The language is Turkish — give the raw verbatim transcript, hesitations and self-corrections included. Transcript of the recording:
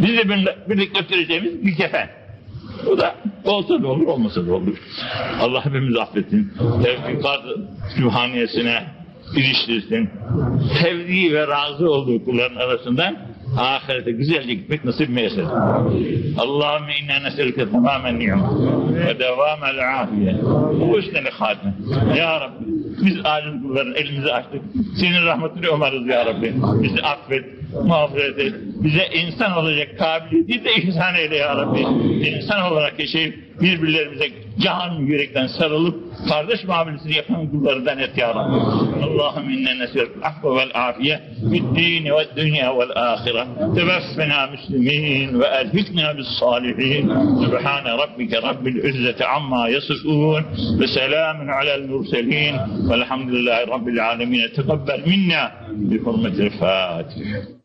Bizi birlikte götüreceğimiz bir kefen. Bu da olsa da olur, olmasa da olur. Allah hepimizi affetsin. Tevfikat Sübhaniyesine iliştirsin. Sevdiği ve razı olduğu kulların arasından ahirete güzelce gitmek nasip meylesin. Allahümme inna neselüke tamamen ni'me ve devamel afiye ve husnel hatime. Ya Rabbi, biz aciz kulların elimizi açtık. Senin rahmetini umarız ya Rabbi. Bizi affet, mağfiret et. Bize insan olacak kabiliyeti de ihsan eyle ya Rabbi. İnsan olarak yaşayıp birbirlerimize can yürekten sarılıp kardeş muamelesini yapan kullarından et ya Rabbi. Allahümme inna neselüke affe vel afiye fid dini ve dünya vel ahire. Teveffena müslimin ve elhikna bis salihin. Subhane rabbike rabbil izzeti amma yasifun ve selamun alel murselin velhamdülillahi rabbil alemin. Tegabbel minna bi hurmetil Fatiha.